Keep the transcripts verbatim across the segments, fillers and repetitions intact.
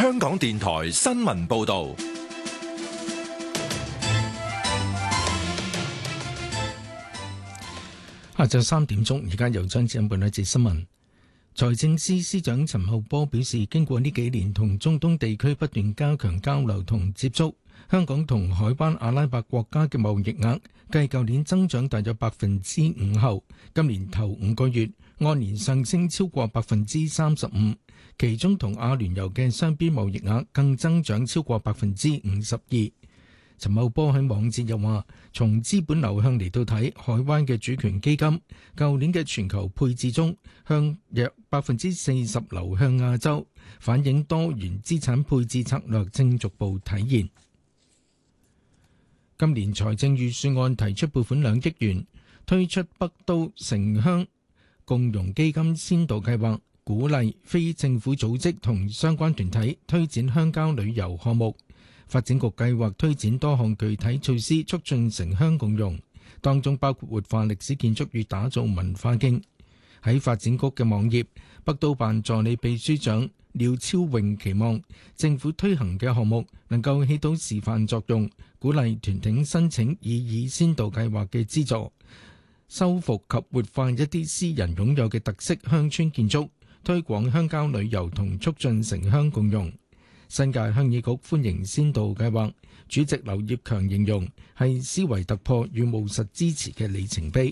香港電台新聞報道。 下晝三點鐘，而家由張子欣報一節新聞。財政司司長陳茂波表示，經過呢幾年同中東地區不斷加強交流同接觸，香港同海灣阿拉伯國家嘅貿易額繼舊年增長大約百分之五後，今年頭五個月按年上升超過百分之三十五，其中同阿聯酋嘅雙邊貿易額更增長超過百分之五十二。陳茂波喺網誌又話，從資本流向嚟到睇，海灣嘅主權基金舊年嘅全球配置中，向約百分之四十流向亞洲，反映多元資產配置策略正逐步體現。今年財政預算案提出撥款兩億元，推出北都城鄉共融基金先導計劃，鼓勵非政府組織同相關團體推展鄉郊旅遊項目。發展局計劃推展多項具體措施，促進城鄉共融，當中包括活化歷史建築與打造文化徑。喺發展局嘅網頁，北都辦助理秘書長廖超穎期望政府推行嘅項目能夠起到示範作用，鼓勵團體申請以以先導計劃嘅資助，修復及活化一啲私人擁有嘅特色鄉村建築，推廣鄉郊旅遊同促進城鄉共融。新界鄉議局歡迎先導計劃，主席劉業強形容係思維突破與務實支持嘅里程碑。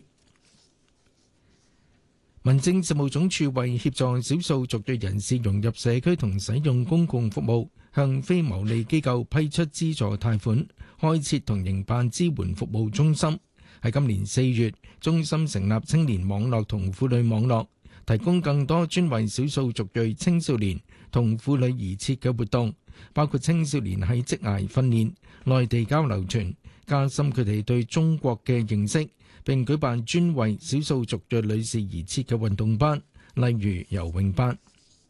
民政事務總署為協助少數族裔人士融入社區同使用公共服務，向非牟利機構批出資助貸款，開設同營辦支援服務中心。喺今年四月，中心成立青年網絡同婦女網絡，提供更多專為少數族裔青少年同婦女而設嘅活動，包括青少年喺職涯訓練、內地交流團，加深佢哋對中國嘅認識，並舉辦專為少數族裔女士而設嘅運動班，例如游泳班。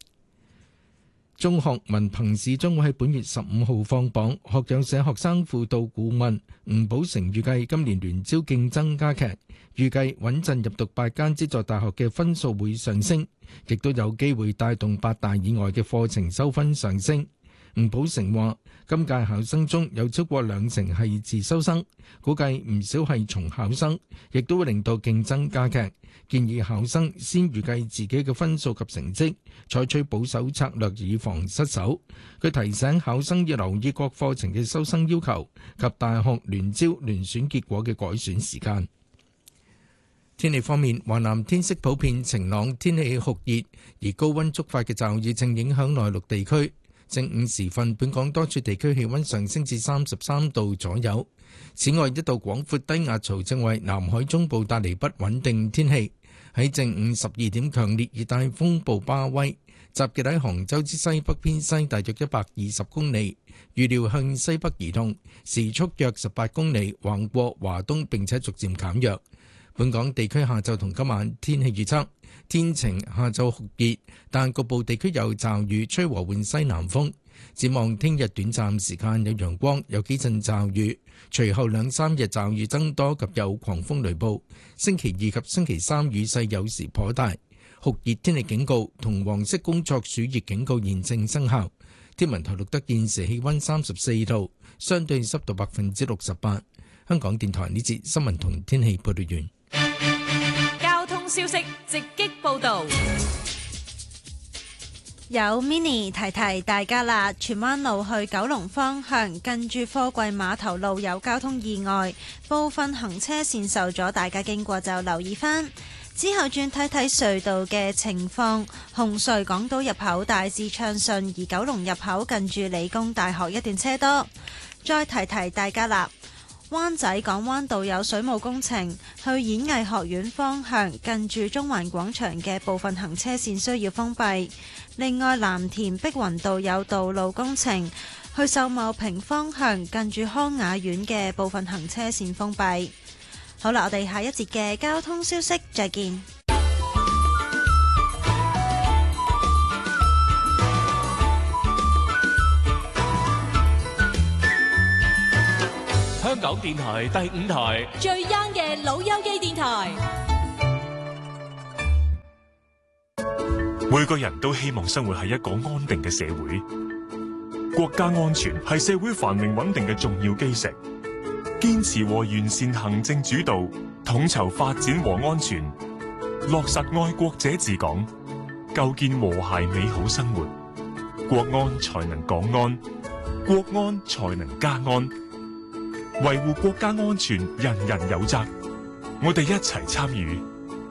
中學文憑試將會喺本月十五號放榜，學友社學生輔導顧問吳寶成預計今年聯招競爭加劇，預計穩陣入讀八間資助大學嘅分數會上升，亦都有機會帶動八大以外嘅課程收分上升。吳寶成話，今屆考生中有超過兩成係自修生，估計唔少係重考生，亦都會令到競爭加劇。建議考生先預計自己嘅分數及成績，採取保守策略以防失手。佢提醒考生要留意各課程嘅收生要求及大學聯招聯選結果嘅改選時間。天氣方面，華南天色普遍晴朗，天氣酷熱，而高溫觸發嘅驟雨正影響內陸地區。正午時分，本港多處地區氣溫上升至三十三度左右。此外，一道廣闊低壓槽正為南海中部帶嚟不穩定天氣。喺正午十二點，強烈熱帶風暴巴威集結喺杭州之西北偏西大約一百二十公里，預料向西北移動，時速約十八公里，橫過華東並且逐漸減弱。本港地區下晝同今晚天氣預測，天晴，下晝酷熱，但局部地區有驟雨，吹和緩西南風。展望聽日短暫時間有陽光，有幾陣驟雨，隨後兩三日驟雨增多及有狂風雷暴。星期二及星期三雨勢有時頗大。酷熱天氣警告同黃色工作暑熱警告現正生效。天文台錄得現時氣溫三十四度，相對濕度百分之六十八。香港電台呢節新聞同天氣報道完。 交通消息直擊報道。 有 mini 提提大家啦，荃灣路去九龍方向近住貨櫃碼頭路有交通意外，部分行車線受阻，大家經過就留意返。之後轉睇睇隧道嘅情況，紅隧港島入口大致暢順，而九龍入口近住理工大學一段車多。再提提大家啦，灣仔港灣道有水務工程，去演藝學院方向近住中環廣場嘅部分行車線需要封閉。另外，藍田碧雲道有道路工程，去秀茂坪方向近住康雅苑嘅部分行車線封閉。好啦，我哋下一節嘅交通消息再見。 香港電台第五台最 young 嘅老友記電台。 每個人都希望生活喺一個安定嘅社會， 國家安全係社會繁榮穩定嘅重要基石，堅持和完善行政主導，統籌發展和安全，落實愛國者治港，構建和諧美好生活，國安才能港安，國安才能家安。維護國家安全，人人有責，我哋一齊參與。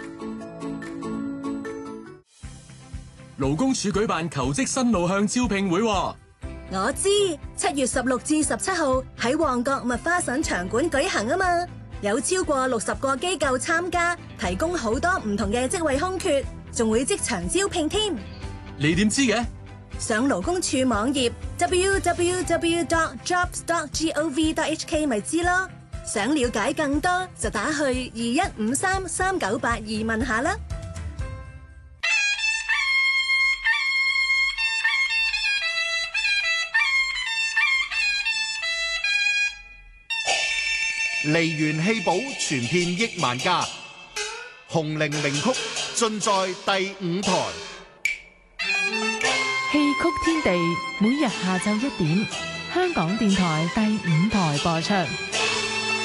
勞工處舉辦求職新路向招聘會。 我知，七月十六至十七號喺旺角麥花臣場館舉行啊嘛，有超過六十個機構參加，提供好多唔同嘅職位空缺，仲會即場招聘添。 你點知嘅？ 上勞工處網頁 double-u double-u double-u dot jobs dot gov dot h k 咪知咯。想了解更多就打去二一五三三九八二問下啦。 梨園戲寶傳遍億萬家，紅伶名曲盡在第五台。 戲曲天地每日下晝一點，香港電台第五台播出。